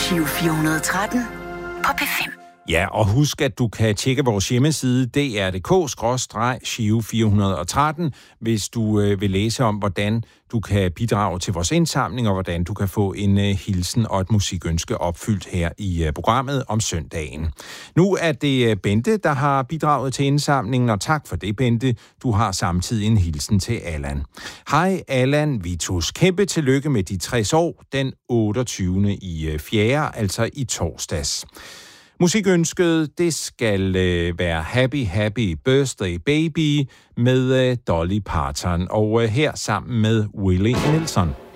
Giro 413 på P5. Ja, og husk, at du kan tjekke vores hjemmeside dr.dk/Giro 413, hvis du vil læse om, hvordan du kan bidrage til vores indsamling, og hvordan du kan få en hilsen og et musikønske opfyldt her i programmet om søndagen. Nu er det Bente, der har bidraget til indsamlingen, og tak for det, Bente. Du har samtidig en hilsen til Allan. Hej Allan Vitus. Kæmpe tillykke med de 60 år, den 28. i 4., altså i torsdags. Musikønsket, det skal være Happy Happy Birthday Baby med Dolly Parton, og her sammen med Willie Nelson.